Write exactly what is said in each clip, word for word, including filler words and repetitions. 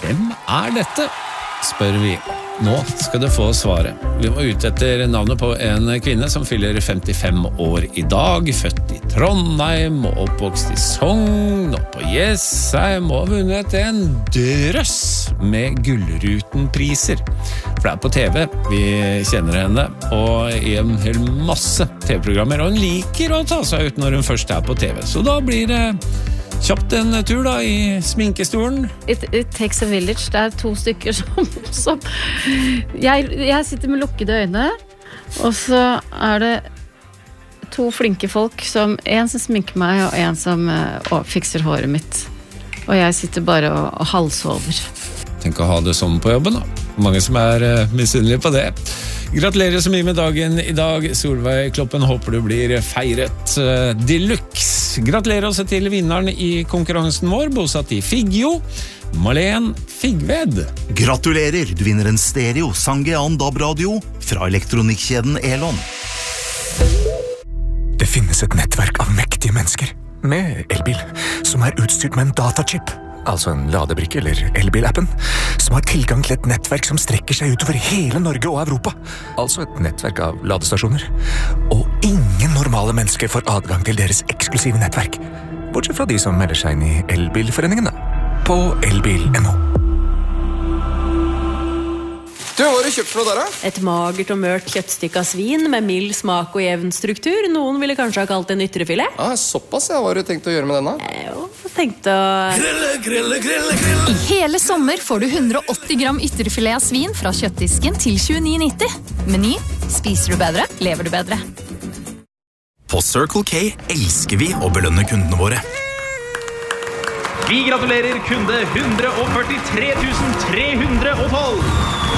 Hvem er dette? Spør vi. Nå skal du få svaret. Vi må ut etter navnet på en kvinne som fyller femtifem år i dag, født i Trondheim, og oppvokst i Sogn, og på Jessheim, og vunnet en drøss med Gullruten-priser. For det er på T V vi kjenner henne, og i en hel masse T V-programmer, og hun liker å ta seg ut når hun først er på T V. Så da blir det kjapt en tur da i sminkestolen. It, it takes a village. Det er to stykker som... som jeg, jeg sitter med lukkede øyne, og så er det to flinke folk, som, en som sminker meg, og en som uh, fikser håret mitt. Og jeg sitter bare og, og halsover. Tenk å ha det sånn på jobben da. Mange som er uh, misunnelige på det. Gratulerer så mye med dagen i dag, Solveig Kloppen. Håper du blir feiret uh, deluxe. Gratulerer også til vinneren i konkurransen vår, bosatt i Figgjo, Malene Figgved. Gratulerer, du vinner en stereo Sangean D A B-radio fra elektronikkjeden Elon. Det finnes et nettverk av mektige mennesker med elbil, som er utstyrt med en datachip, altså en ladebrikke eller elbilappen, som har tilgang til et nettverk som strekker seg utover hele Norge og Europa. Altså et nettverk av ladestasjoner. Og ingen normale mennesker får adgang til deres eksklusive nettverk, bortsett fra de som melder seg inn i elbilforeningen da, på elbil punktum no. Du, hva har du kjøpt for noe der, da? Et magert og mørkt kjøttstykke av svin med mild smak og jevn struktur. Noen ville kanskje ha kalt det en ytrefilet. Ah, såpass, ja. Hva har du tenkt å gjøre med denne? Jeg jo, tenkte å... Grille, grille, grille, grille. I hele sommer får du hundre og åtti gram ytrefilet av svin fra kjøttdisken til tjueni nitti. Meny, spiser du bedre, lever du bedre. På Circle K elsker vi å belønne kundene våre. Vi gratulerer kunde one hundred forty-three thousand three hundred twelve.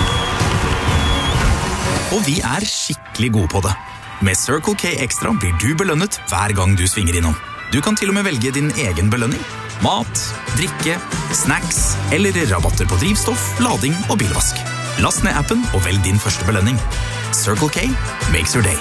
Og vi er skikkelig gode på det. Med Circle K Extra blir du belønnet hver gang du svinger innom. Du kan til og med velge din egen belønning. Mat, drikke, snacks eller rabatter på drivstoff, lading og bilvask. Last ned appen og velg din første belønning. Circle K makes your day.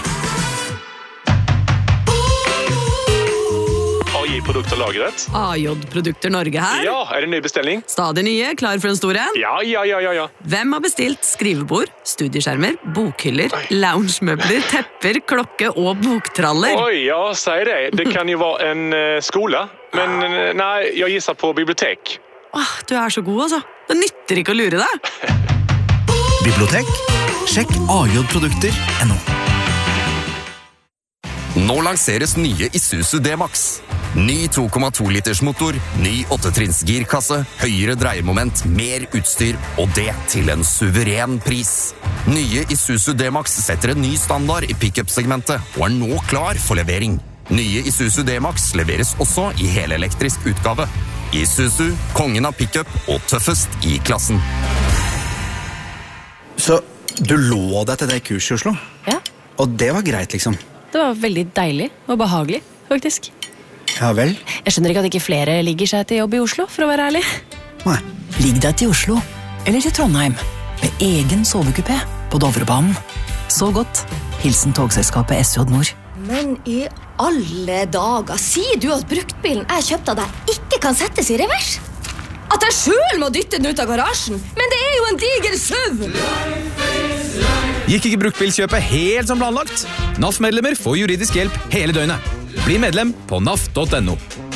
A J-produkter lagret. A J-produkter Norge her. Ja, er det en ny bestilling? Stadig nye, klar for en stor en? Ja, ja, ja, ja, ja. Hvem har bestilt skrivebord, studieskjermer, bokhyller, loungemøbler, tepper, klokke og boktraller? Oi, ja, sier det. Det kan jo være en uh, skole, men uh, nei, jeg gisser på bibliotek. Åh, du er så god, altså. Det nytter ikke å lure deg. Bibliotek? Sjekk A J produkter punktum no. Nå lanseres nye Isuzu D-Max. Ny to komma to liters motor, ny åttetrinns girkasse, høyere dreiemoment, mer utstyr, og det til en suveren pris. Nye Isuzu D-Max setter en ny standard i pick-up-segmentet, og er nå klar for levering. Nye Isuzu D-Max leveres også i helelektrisk utgave. Isuzu, kongen av pick-up og tøffest i klassen. Så du lå deg til det kurset i Oslo? Ja. Og det var greit, liksom? Det var veldig deilig og behagelig, faktisk. Ja vel? Jeg skjønner ikke at ikke flere ligger seg til jobb i Oslo, for å være ærlig. Nei. Ligg deg til Oslo, eller til Trondheim, med egen sovekupé på Dovrebanen. Så godt. Hilsen togselskapet S J Nord. Men i alle dager, sier du at bruktbilen jeg kjøpte av deg ikke kan settes i revers? At jeg selv må dytte den ut av garasjen? Men det er jo en diger SUV! Gikk ikke bruktbilkjøpet helt som planlagt? N A F-medlemmer får juridisk hjelp hele døgnet. Bli medlem på N A F punktum no.